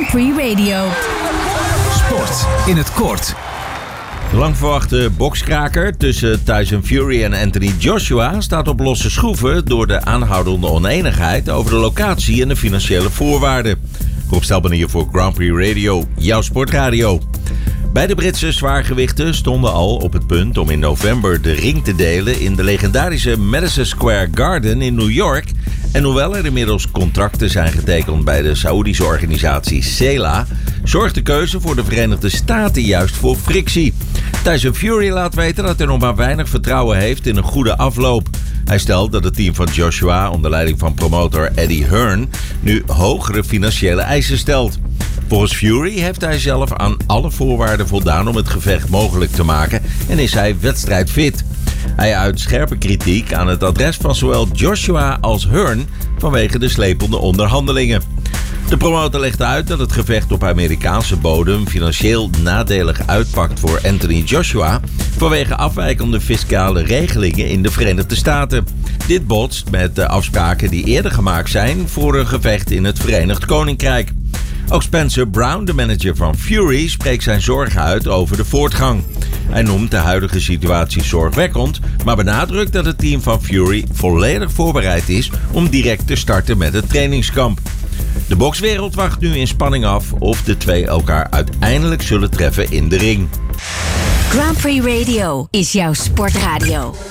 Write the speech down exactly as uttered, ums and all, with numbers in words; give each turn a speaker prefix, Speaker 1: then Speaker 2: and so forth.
Speaker 1: Prix Radio.
Speaker 2: Sport in het kort.
Speaker 3: De lang verwachte bokskraker tussen Tyson Fury en Anthony Joshua staat op losse schroeven door de aanhoudende oneenigheid over de locatie en de financiële voorwaarden. Rob Stelban hier voor Grand Prix Radio, jouw sportradio. Beide Britse zwaargewichten stonden al op het punt om in november de ring te delen in de legendarische Madison Square Garden in New York. En hoewel er inmiddels contracten zijn getekend bij de Saoedische organisatie Sela, zorgt de keuze voor de Verenigde Staten juist voor frictie. Tyson Fury laat weten dat hij nog maar weinig vertrouwen heeft in een goede afloop. Hij stelt dat het team van Joshua onder leiding van promotor Eddie Hearn nu hogere financiële eisen stelt. Volgens Fury heeft hij zelf aan alle voorwaarden voldaan om het gevecht mogelijk te maken en is hij wedstrijdfit. Hij uit scherpe kritiek aan het adres van zowel Joshua als Hearn vanwege de slepende onderhandelingen. De promotor legt uit dat het gevecht op Amerikaanse bodem financieel nadelig uitpakt voor Anthony Joshua vanwege afwijkende fiscale regelingen in de Verenigde Staten. Dit botst met de afspraken die eerder gemaakt zijn voor een gevecht in het Verenigd Koninkrijk. Ook Spencer Brown, de manager van Fury, spreekt zijn zorgen uit over de voortgang. Hij noemt de huidige situatie zorgwekkend, maar benadrukt dat het team van Fury volledig voorbereid is om direct te starten met het trainingskamp. De bokswereld wacht nu in spanning af of de twee elkaar uiteindelijk zullen treffen in de ring.
Speaker 1: Grand Prix Radio is jouw sportradio.